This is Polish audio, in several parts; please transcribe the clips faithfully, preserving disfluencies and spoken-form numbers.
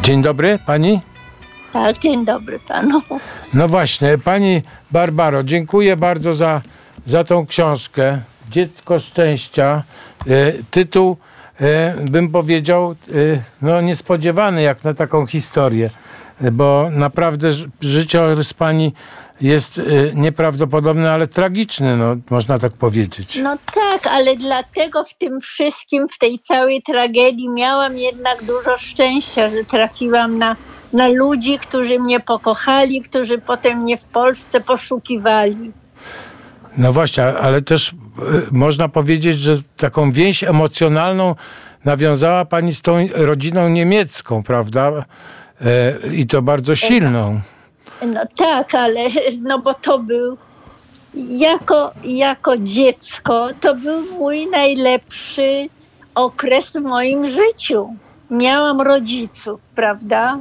Dzień dobry pani. Tak, dzień dobry panu. No właśnie, pani Barbaro, dziękuję bardzo za, za tą książkę. Dziecko szczęścia. E, tytuł, e, bym powiedział, e, no niespodziewany jak na taką historię, bo naprawdę ży- życiorys pani jest e, nieprawdopodobny, ale tragiczny, no, można tak powiedzieć. No tak, ale dlatego w tym wszystkim, w tej całej tragedii miałam jednak dużo szczęścia, że trafiłam na, na ludzi, którzy mnie pokochali, którzy potem mnie w Polsce poszukiwali. No właśnie, ale też e, można powiedzieć, że taką więź emocjonalną nawiązała pani z tą rodziną niemiecką, prawda? E, I to bardzo silną. No tak, ale no bo to był, jako, jako dziecko, to był mój najlepszy okres w moim życiu. Miałam rodziców, prawda?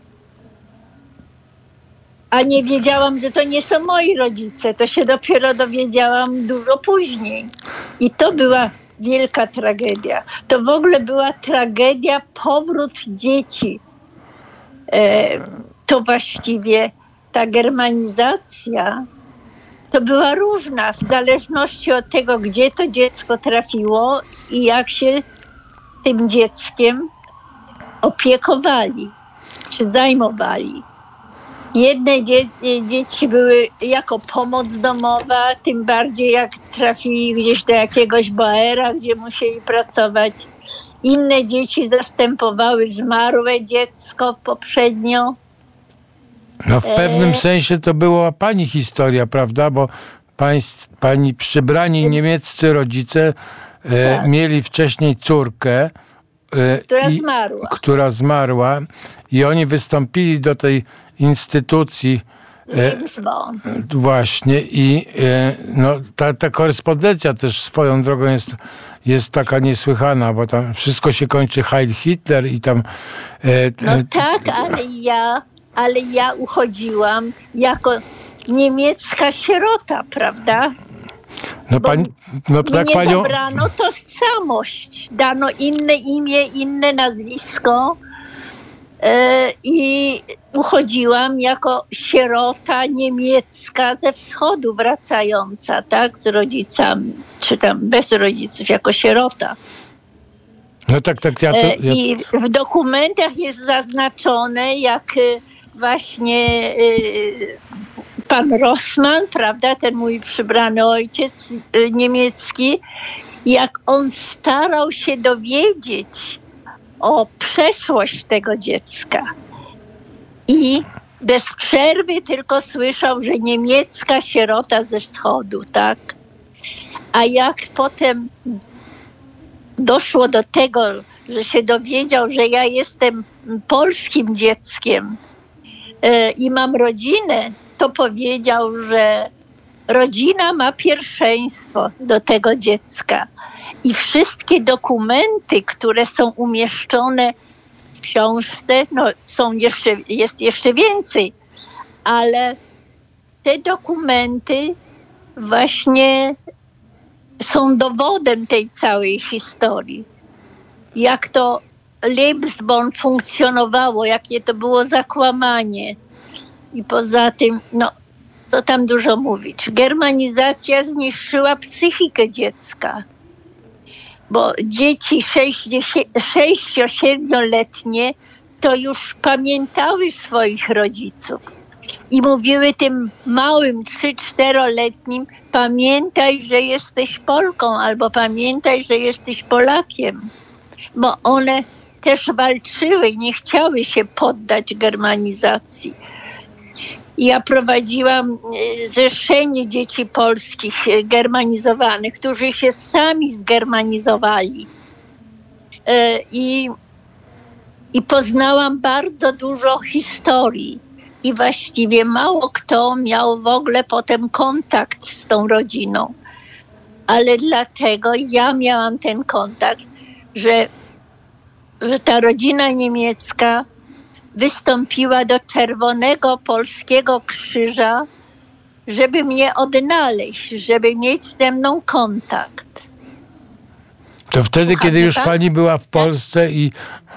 A nie wiedziałam, że to nie są moi rodzice. To się dopiero dowiedziałam dużo później. I to była wielka tragedia. To w ogóle była tragedia, powrót dzieci. E, to właściwie ta germanizacja to była różna w zależności od tego, gdzie to dziecko trafiło i jak się tym dzieckiem opiekowali czy zajmowali. Jedne dzie- dzieci były jako pomoc domowa, tym bardziej jak trafili gdzieś do jakiegoś boera, gdzie musieli pracować. Inne dzieci zastępowały zmarłe dziecko poprzednio. No w pewnym E. sensie to była pani historia, prawda? Bo pańs- pani przybrani niemieccy rodzice e, Tak. mieli wcześniej córkę, e, Która i- zmarła. która zmarła i oni wystąpili do tej instytucji e, Lebensborn. właśnie i e, no, ta, ta korespondencja też swoją drogą jest, jest taka niesłychana, bo tam wszystko się kończy Heil Hitler i tam... E, No e, tak, ale ja, ale ja uchodziłam jako niemiecka sierota, prawda? no, bo pani, no tak Mnie panią... zabrano tożsamość, dano inne imię, inne nazwisko e, i uchodziłam jako sierota niemiecka ze wschodu wracająca, tak, z rodzicami, czy tam bez rodziców, jako sierota. No tak, tak, ja to... E, Ja, I w dokumentach jest zaznaczone, jak e, właśnie e, pan Rossmann, prawda, ten mój przybrany ojciec e, niemiecki, jak on starał się dowiedzieć o przeszłość tego dziecka. I bez przerwy tylko słyszał, że niemiecka sierota ze wschodu, tak? A jak potem doszło do tego, że się dowiedział, że ja jestem polskim dzieckiem e, i mam rodzinę, to powiedział, że rodzina ma pierwszeństwo do tego dziecka. I wszystkie dokumenty, które są umieszczone w książce, no są jeszcze, jest jeszcze więcej, ale te dokumenty właśnie są dowodem tej całej historii. Jak to Lebensborn funkcjonowało, jakie to było zakłamanie. I poza tym, no, co tam dużo mówić. Germanizacja zniszczyła psychikę dziecka. Bo dzieci sześcio-siedmioletnie to już pamiętały swoich rodziców. I mówiły tym małym, trzy-czteroletnim, pamiętaj, że jesteś Polką, albo pamiętaj, że jesteś Polakiem. Bo one też walczyły, nie chciały się poddać germanizacji. Ja prowadziłam e, zrzeszenie dzieci polskich e, germanizowanych, którzy się sami zgermanizowali. E, I, I poznałam bardzo dużo historii. I właściwie mało kto miał w ogóle potem kontakt z tą rodziną. Ale dlatego ja miałam ten kontakt, że, że ta rodzina niemiecka wystąpiła do Czerwonego Polskiego Krzyża, żeby mnie odnaleźć, żeby mieć ze mną kontakt. To wtedy, Słucham kiedy już pan? pani była w Polsce i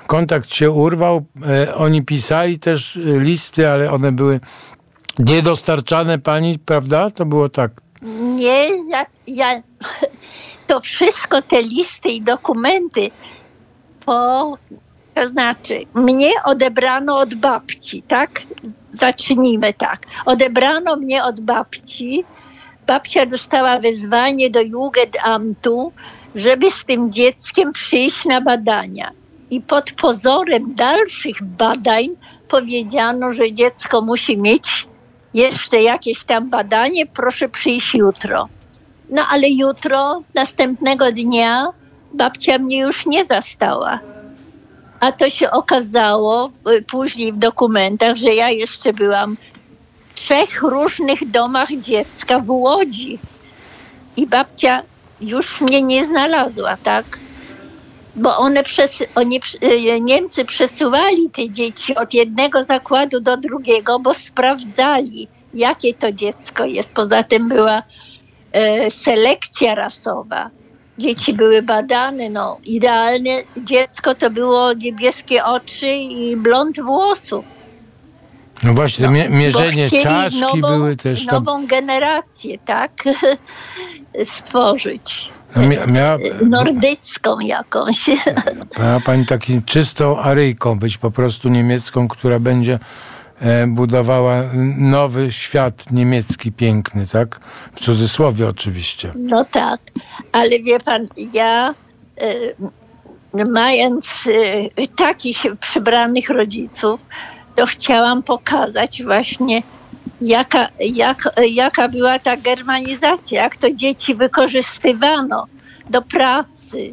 kontakt się urwał. E, oni pisali też e, listy, ale one były niedostarczane pani, prawda? To było tak. Nie, ja, ja to wszystko, te listy i dokumenty, po, to znaczy mnie odebrano od babci, tak? Zacznijmy tak. Odebrano mnie od babci. Babcia dostała wezwanie do Jugendamtu, żeby z tym dzieckiem przyjść na badania. I pod pozorem dalszych badań powiedziano, że dziecko musi mieć jeszcze jakieś tam badanie, proszę przyjść jutro. No ale jutro, następnego dnia babcia mnie już nie zastała. A to się okazało później w dokumentach, że ja jeszcze byłam w trzech różnych domach dziecka w Łodzi. I babcia już mnie nie znalazła, tak? Bo one przez, oni, Niemcy przesuwali te dzieci od jednego zakładu do drugiego, bo sprawdzali, jakie to dziecko jest. Poza tym była e, selekcja rasowa. Dzieci były badane, no idealne dziecko to było niebieskie oczy i blond włosów. No właśnie, no, mie- mierzenie czaszki nową, były też tam... nową generację, tak? Stworzyć. No, mia- miała... Nordycką jakąś. Miała pani taką czystą Aryjką być, po prostu niemiecką, która będzie e, budowała nowy świat niemiecki piękny, tak? W cudzysłowie oczywiście. No tak, ale wie pan, ja e, mając e, takich przybranych rodziców, to chciałam pokazać właśnie, jaka, jak, jaka była ta germanizacja, jak to dzieci wykorzystywano do pracy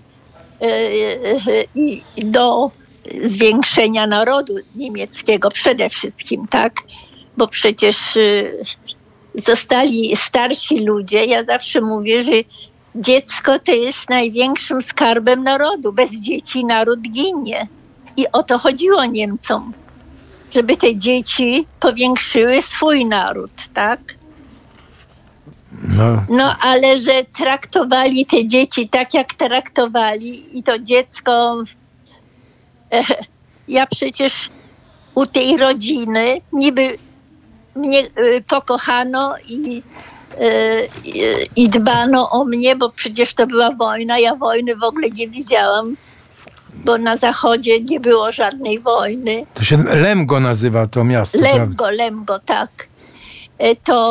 i e, e, do zwiększenia narodu niemieckiego przede wszystkim, tak? Bo przecież e, zostali starsi ludzie. Ja zawsze mówię, że dziecko to jest największym skarbem narodu. Bez dzieci naród ginie. I o to chodziło Niemcom, żeby te dzieci powiększyły swój naród, tak? No. No, ale że traktowali te dzieci tak, jak traktowali i to dziecko... E, ja przecież u tej rodziny niby mnie e, pokochano i, e, i dbano o mnie, bo przecież to była wojna. Ja wojny w ogóle nie widziałam, bo na zachodzie nie było żadnej wojny. To się Lemgo nazywa to miasto, Lemgo, prawda? Lemgo, tak. E, to